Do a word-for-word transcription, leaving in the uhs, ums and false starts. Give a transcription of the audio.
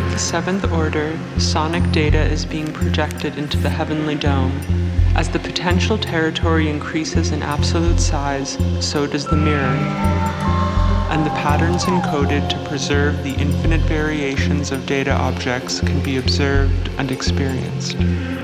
like the seventh order, sonic data is being projected into the heavenly dome. As the potential territory increases in absolute size, so does the mirror, and the patterns encoded to preserve the infinite variations of data objects can be observed and experienced.